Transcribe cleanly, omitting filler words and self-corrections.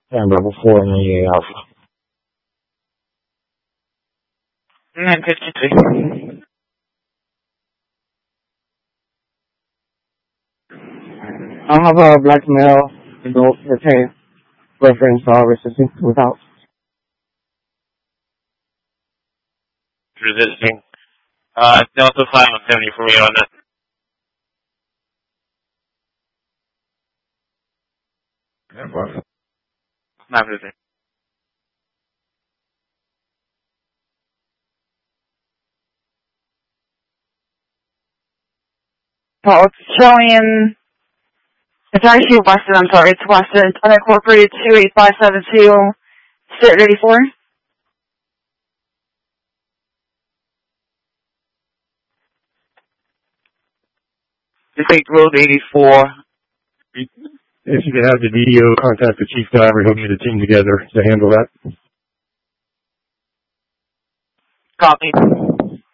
and level 498 Alpha. 953. I'll have a black male adult retain reference resisting without. Resisting. Delta 5 on 74 on that. Not resisting. Oh, it's showing, it's actually Western, I'm sorry, it's Western, it's unincorporated 28572, State 84. State Road 84. If you could have the DDO contact the chief driver, he'll get a team together to handle that. Copy.